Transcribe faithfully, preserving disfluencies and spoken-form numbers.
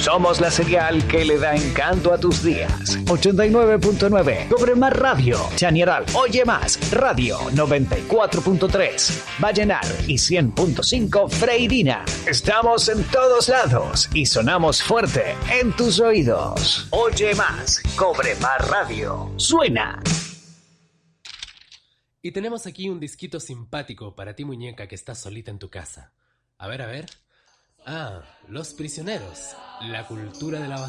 Somos la señal que le da encanto a tus días. ochenta y nueve punto nueve Cobre Más Radio. Chañaral Oye Más Radio. noventa y cuatro punto tres Vallenar y cien punto cinco Freirina. Estamos en todos lados y sonamos fuerte en tus oídos. Oye Más. Cobre Más Radio. Suena. Y tenemos aquí un disquito simpático para ti, muñeca, que estás solita en tu casa. A ver, a ver. Ah, Los Prisioneros, la cultura de la basura.